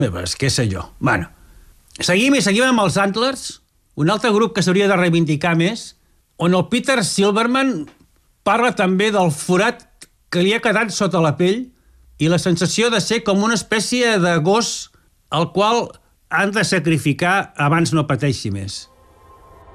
Pues, què sé jo. Bueno, seguim amb els Antlers, un altre grup que s'hauria de reivindicar més, on el Peter Silverman parla també del forat que li ha quedat sota la pell i la sensació de ser com una espècie de gos al qual han de sacrificar abans no pateixi més.